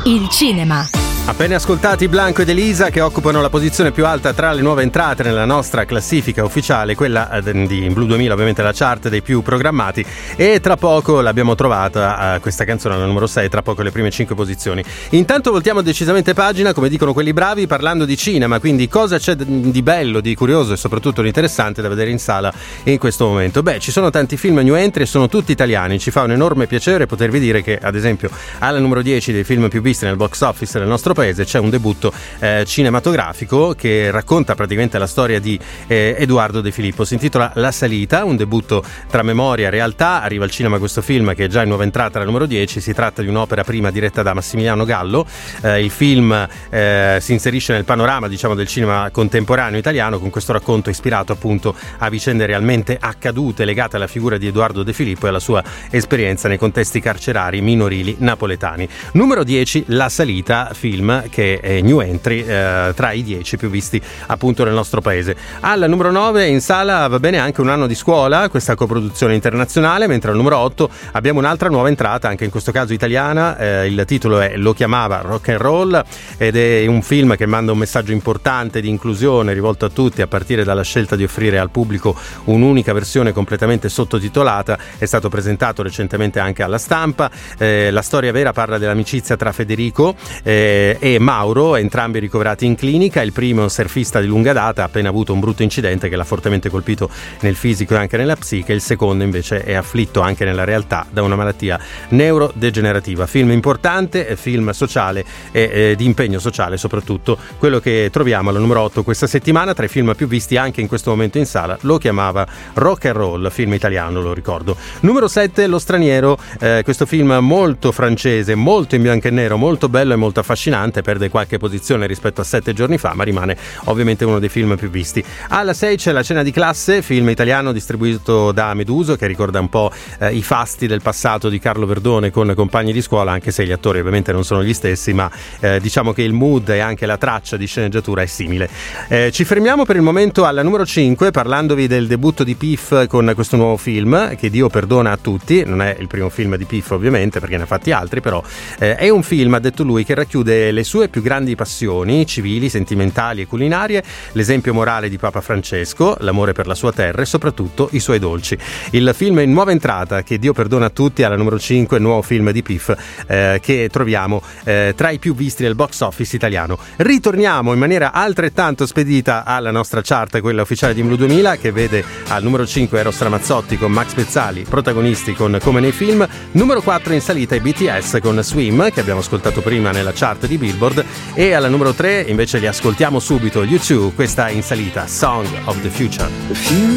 il cinema. Appena ascoltati Blanco ed Elisa, che occupano la posizione più alta tra le nuove entrate nella nostra classifica ufficiale, quella di Blu 2000, ovviamente la chart dei più programmati, e tra poco l'abbiamo trovata questa canzone alla numero 6, tra poco le prime 5 posizioni. Intanto voltiamo decisamente pagina, come dicono quelli bravi, parlando di cinema, quindi cosa c'è di bello, di curioso e soprattutto di interessante da vedere in sala in questo momento? Beh, ci sono tanti film new entry e sono tutti italiani, ci fa un enorme piacere potervi dire che ad esempio alla numero 10 dei film più visti nel box office del nostro paese c'è un debutto cinematografico che racconta praticamente la storia di Edoardo De Filippo. Si intitola La Salita, un debutto tra memoria e realtà. Arriva al cinema questo film che è già in nuova entrata alla numero 10. Si tratta di un'opera prima diretta da Massimiliano Gallo. Il film si inserisce nel panorama, diciamo, del cinema contemporaneo italiano, con questo racconto ispirato appunto a vicende realmente accadute legate alla figura di Edoardo De Filippo e alla sua esperienza nei contesti carcerari minorili napoletani. Numero 10, La Salita, film che è new entry tra i 10 più visti appunto nel nostro paese. Alla numero 9 in sala va bene anche Un anno di scuola, questa coproduzione internazionale, mentre al numero 8 abbiamo un'altra nuova entrata, anche in questo caso italiana. Il titolo è Lo chiamava rock and roll ed è un film che manda un messaggio importante di inclusione rivolto a tutti, a partire dalla scelta di offrire al pubblico un'unica versione completamente sottotitolata. È stato presentato recentemente anche alla stampa. La storia vera parla dell'amicizia tra Federico e Mauro, entrambi ricoverati in clinica. Il primo è un surfista di lunga data, ha appena avuto un brutto incidente che l'ha fortemente colpito nel fisico e anche nella psiche. Il secondo invece è afflitto anche nella realtà da una malattia neurodegenerativa. Film importante, film sociale e di impegno sociale soprattutto, quello che troviamo alla numero 8 questa settimana tra i film più visti anche in questo momento in sala. Lo chiamava rock and roll, film italiano, lo ricordo. Numero 7, Lo straniero, questo film molto francese, molto in bianco e nero, molto bello e molto affascinante. Perde qualche posizione rispetto a 7 giorni fa, ma rimane ovviamente uno dei film più visti. Alla 6 c'è La cena di classe, film italiano distribuito da Meduso, che ricorda un po' i fasti del passato di Carlo Verdone con Compagni di scuola, anche se gli attori ovviamente non sono gli stessi, ma diciamo che il mood e anche la traccia di sceneggiatura è simile. Ci fermiamo per il momento alla numero 5 parlandovi del debutto di Piff con questo nuovo film, che Dio perdona a tutti. Non è il primo film di Piff ovviamente, perché ne ha fatti altri, però è un film, ha detto lui, che racchiude le sue più grandi passioni civili, sentimentali e culinarie, l'esempio morale di Papa Francesco, l'amore per la sua terra e soprattutto i suoi dolci. Il film in nuova entrata, che Dio perdona a tutti, alla numero 5, il nuovo film di Piff che troviamo tra i più visti del box office italiano. Ritorniamo in maniera altrettanto spedita alla nostra chart, quella ufficiale di Blu 2000, che vede al numero 5 Eros Ramazzotti con Max Pezzali, protagonisti con Come nei film. Numero 4 in salita i BTS con Swim, che abbiamo ascoltato prima nella chart di Billboard, e alla numero 3 invece li ascoltiamo subito, U2, questa in salita, Song of the Future.